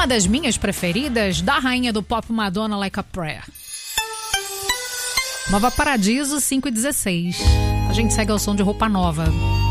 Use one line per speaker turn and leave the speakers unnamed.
Uma das minhas preferidas, da rainha do pop Madonna, Like a Prayer. Nova Paradiso, 5:16. A gente segue ao som de Roupa Nova.